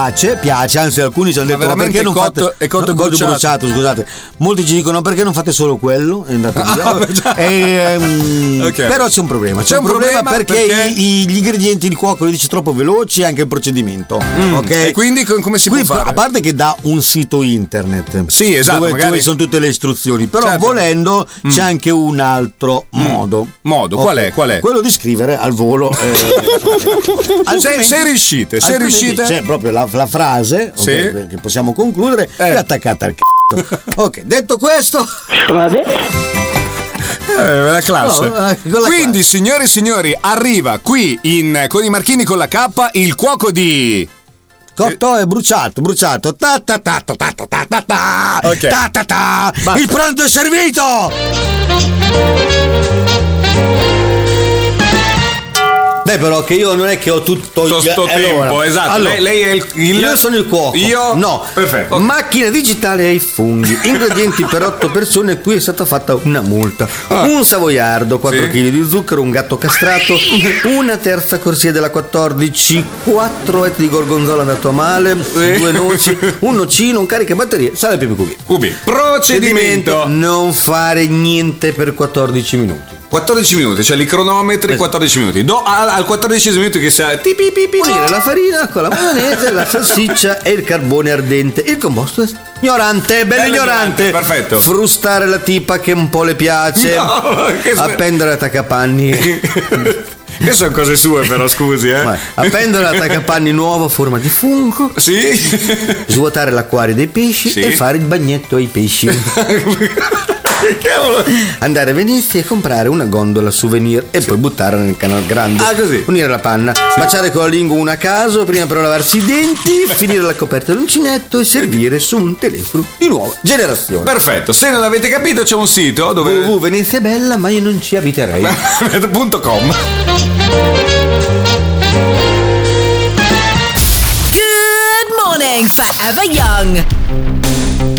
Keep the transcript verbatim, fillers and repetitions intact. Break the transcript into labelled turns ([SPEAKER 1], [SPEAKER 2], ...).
[SPEAKER 1] Piace, piace, anzi alcuni ci hanno detto ma perché non
[SPEAKER 2] cotto,
[SPEAKER 1] fate
[SPEAKER 2] è cotto
[SPEAKER 1] no,
[SPEAKER 2] bruciato.
[SPEAKER 1] bruciato, scusate. Molti ci dicono perché non fate solo quello? È andato
[SPEAKER 2] Ah,
[SPEAKER 1] e, um,
[SPEAKER 2] okay.
[SPEAKER 1] Però c'è un problema, c'è, c'è un problema, problema perché, perché? I, gli ingredienti di cuoco li dice troppo veloci, anche il procedimento. Mm. Okay?
[SPEAKER 2] E quindi come si
[SPEAKER 1] Qui,
[SPEAKER 2] può fare?
[SPEAKER 1] A parte che dà un sito internet.
[SPEAKER 2] Sì, esatto,
[SPEAKER 1] dove,
[SPEAKER 2] magari...
[SPEAKER 1] dove sono tutte le istruzioni, però
[SPEAKER 2] certo.
[SPEAKER 1] volendo
[SPEAKER 2] mm.
[SPEAKER 1] c'è anche un altro
[SPEAKER 2] mm.
[SPEAKER 1] modo.
[SPEAKER 2] Modo, okay. qual è? Qual è?
[SPEAKER 1] Quello di scrivere al volo. Eh,
[SPEAKER 2] se, se riuscite, se riuscite.
[SPEAKER 1] C'è proprio la, la frase.
[SPEAKER 2] Sì.
[SPEAKER 1] Okay, che possiamo concludere
[SPEAKER 2] eh.
[SPEAKER 1] è attaccata al c***o. Ok, detto questo,
[SPEAKER 2] vabbè. Eh, la classe.
[SPEAKER 1] No, la
[SPEAKER 2] quindi
[SPEAKER 1] classe.
[SPEAKER 2] Signore e signori, arriva qui in, con i marchini con la K il cuoco di
[SPEAKER 1] cotto è bruciato, bruciato. Ta ta ta ta ta ta ta ta.
[SPEAKER 2] Okay.
[SPEAKER 1] Ta ta ta. Il pranzo è servito. Beh, però che io non è che ho tutto il
[SPEAKER 2] sto tempo,
[SPEAKER 1] allora,
[SPEAKER 2] esatto.
[SPEAKER 1] Allora,
[SPEAKER 2] lei, lei è il, il
[SPEAKER 1] io sono il cuoco.
[SPEAKER 2] Io
[SPEAKER 1] no.
[SPEAKER 2] Perfetto.
[SPEAKER 1] Macchina digitale ai funghi. Ingredienti per otto persone. Qui è stata fatta una multa. Ah. Un savoiardo, quattro chili di zucchero, un gatto castrato, una terza corsia della quattordici, quattro etti di gorgonzola andato a male, sì. due noci, un nocino, un caricabatterie, sale pepe cubi.
[SPEAKER 2] Cubi. Procedimento.
[SPEAKER 1] Non fare niente per quattordici minuti.
[SPEAKER 2] quattordici minuti, cioè i cronometri, quattordici minuti. Do, al, al quattordicesimo minuto che sia
[SPEAKER 1] unire la farina con la maionese, la salsiccia e il carbone ardente. Il composto è ignorante, bello ignorante.
[SPEAKER 2] ignorante. Perfetto.
[SPEAKER 1] Frustare la tipa che un po' le piace.
[SPEAKER 2] No, che
[SPEAKER 1] appendere l'attaccapanni.
[SPEAKER 2] Che sono cose sue però, scusi, eh.
[SPEAKER 1] Vai. Appendere l'attaccapanni nuovo a forma di fungo.
[SPEAKER 2] Sì.
[SPEAKER 1] Svuotare l'acquario dei pesci sì. e fare il bagnetto ai pesci. Andare a Venezia e comprare una gondola souvenir e poi buttarla nel canal grande.
[SPEAKER 2] Ah, così.
[SPEAKER 1] Unire la panna, sì. baciare con la lingua una a caso prima per lavarsi i denti, finire la coperta dell'uncinetto e servire su un telefono di nuova generazione.
[SPEAKER 2] Perfetto, se non l'avete capito c'è un sito dove
[SPEAKER 1] w w w punto Venezia è bella, ma io non ci abiterei.
[SPEAKER 2] punto com.
[SPEAKER 3] Good morning, Forever Young.